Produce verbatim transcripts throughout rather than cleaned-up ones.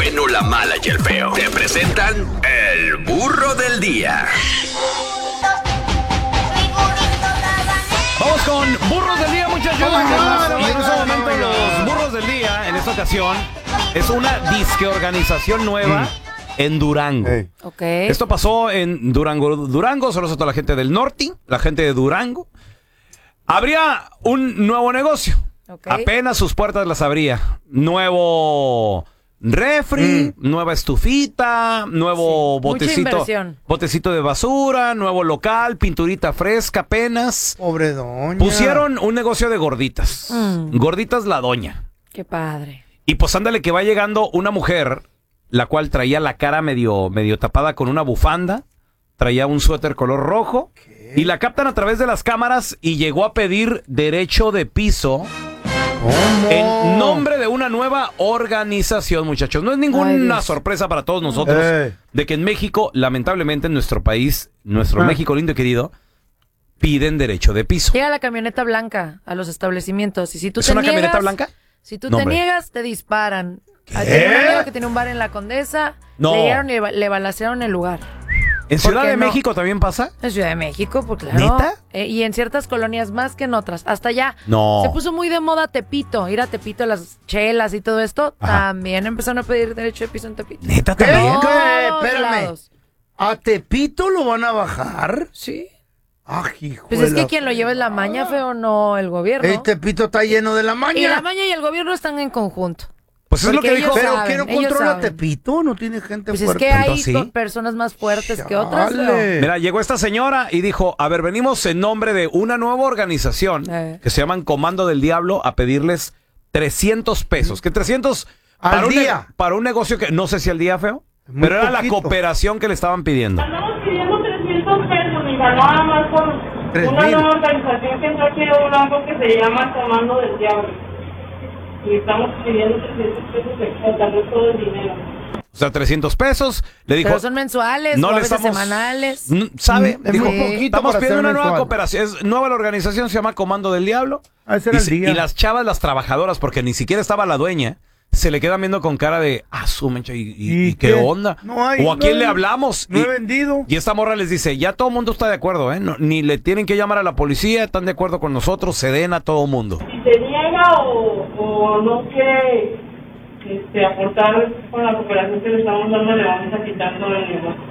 bueno, la mala y el feo. Te presentan el burro del día. Vamos con burros del día, muchachos. Y en este momento los burros del día, en esta ocasión, es una disque organización nueva en Durango. Hey. Okay. Esto pasó en Durango. Durango, saludos a toda la gente del norte, la gente de Durango. Habría un nuevo negocio. Okay. Apenas sus puertas las abría. Nuevo refri, mm. nueva estufita, nuevo sí, botecito, botecito de basura, nuevo local, pinturita fresca apenas. Pobre doña. Pusieron un negocio de gorditas. Mm. Gorditas la doña. Qué padre. Y pues ándale que va llegando una mujer, la cual traía la cara medio, medio tapada con una bufanda, traía un suéter color rojo. ¿Qué? Y la captan a través de las cámaras y llegó a pedir derecho de piso. ¿Cómo? En nombre de una nueva organización, muchachos. No es ninguna Ay, sorpresa para todos nosotros eh. de que en México, lamentablemente en nuestro país, nuestro ah. México lindo y querido, piden derecho de piso. Llega la camioneta blanca a los establecimientos y si tú ¿Es te una niegas, camioneta blanca? Si tú no, te hombre. niegas, te disparan. ¿Qué? Hay un amigo que tiene un bar en La Condesa, no. le llegaron y le, le balacearon el lugar. ¿En Ciudad de no? México también pasa? En Ciudad de México, pues claro. ¿Neta? Eh, y en ciertas colonias más que en otras. Hasta allá. No. Se puso muy de moda Tepito. Ir a Tepito, las chelas y todo esto. Ajá. También empezaron a pedir derecho de piso en Tepito. ¿Neta también? ¿Qué? Espérame. ¿A Tepito lo van a bajar? Sí. Ah, hijo. Pues es que quien lo lleva es la maña, feo, no el gobierno. El Tepito está lleno de la maña. Y la maña y el gobierno están en conjunto. Pues es lo que dijo. Pero saben, ¿quién no controla Tepito? No tiene gente pues fuerte. Pues es que hay ¿sí? personas más fuertes que otras. ¿No? Mira, llegó esta señora y dijo, a ver, venimos en nombre de una nueva organización eh. que se llaman Comando del Diablo a pedirles trescientos pesos. ¿Qué trescientos? Al para día. Un, para un negocio que, no sé si al día, feo, Muy pero era poquito. La cooperación que le estaban pidiendo. Estamos pidiendo trescientos pesos, mi nada más por una nueva organización que entró aquí en Durango que se llama Comando del Diablo. Y estamos pidiendo trescientos pesos extra, tal vez todo el dinero. O sea, trescientos pesos. Le dijo. Pero son mensuales, no o a veces estamos, semanales. ¿Sabe? Es dijo, muy poquito estamos pidiendo una mensual. nueva cooperación. Es nueva la organización, se llama Comando del Diablo. Ah, ese era y, el día. y las chavas, las trabajadoras, porque ni siquiera estaba la dueña, se le quedan viendo con cara de, ah, su mencha, ¿y, y, ¿y qué, qué onda? No hay, ¿O a quién no, le hablamos? No y, he vendido. Y esta morra les dice, ya todo el mundo está de acuerdo, ¿eh? No, ni le tienen que llamar a la policía, están de acuerdo con nosotros, se den a todo mundo. Si se niega o, o no quiere este, aportar con la cooperación que le estamos dando, le vamos a quitar todo el negocio.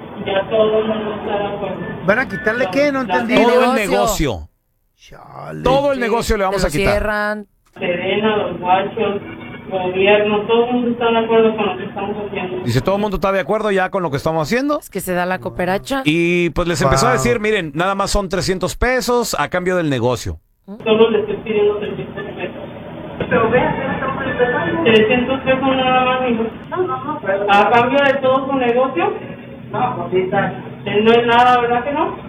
Ya todo el mundo está de acuerdo. ¿Van a quitarle la, qué? No entendí. Todo el negocio. Chale. Todo el negocio le vamos a quitar. Cierran. Sedena, los guachos, gobierno, todo el mundo está de acuerdo con lo que estamos haciendo. Dice, todo el mundo está de acuerdo ya con lo que estamos haciendo. Es que se da la cooperacha. Y pues les wow. empezó a decir, miren, nada más son trescientos pesos a cambio del negocio. Solo les estoy pidiendo trescientos pesos. Pero vean, trescientos pesos nada más, hijo. No, no, no. ¿A cambio de todo su negocio? No, pues sí está. No es nada, ¿verdad que no?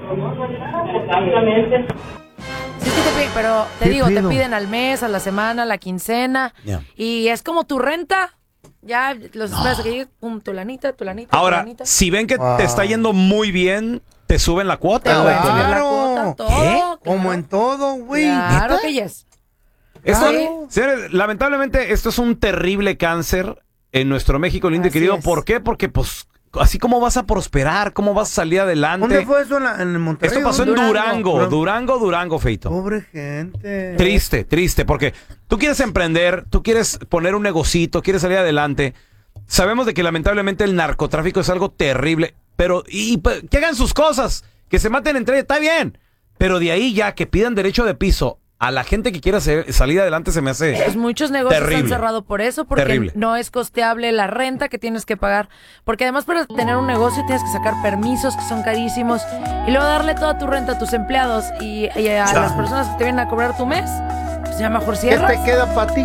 Exactamente. Sí, sí te piden, pero te digo, pido? te piden al mes, a la semana, a la quincena. Yeah. Y es como tu renta. Ya los esperas no. que llegue, pum, tu lanita, tu lanita, Ahora, tu lanita. si ven que wow. te está yendo muy bien, te suben la cuota. Te güey. voy a subir la Claro. cuota, todo. ¿Qué? Claro. Como en todo, güey. Claro ¿Neta? que yes. Esto, Claro. señores, lamentablemente, esto es un terrible cáncer en nuestro México lindo y Así querido. es. ¿Por qué? Porque, pues, así como vas a prosperar, cómo vas a salir adelante. ¿Dónde fue eso? En, la, en Monterrey. Esto pasó en Durango. Durango, Durango, Durango, Durango, Feito. Pobre gente. Triste, triste, porque tú quieres emprender, tú quieres poner un negocito, quieres salir adelante. Sabemos de que lamentablemente el narcotráfico es algo terrible, pero y, y que hagan sus cosas, que se maten entre ellos, está bien. Pero de ahí ya que pidan derecho de piso a la gente que quiera ser, salir adelante se me hace Pues muchos negocios terrible. han cerrado por eso, porque Terrible. no es costeable la renta que tienes que pagar. Porque además para tener un negocio tienes que sacar permisos que son carísimos y luego darle toda tu renta a tus empleados y, y a las personas que te vienen a cobrar tu mes, pues ya mejor ¿Qué cierras. te queda para ti?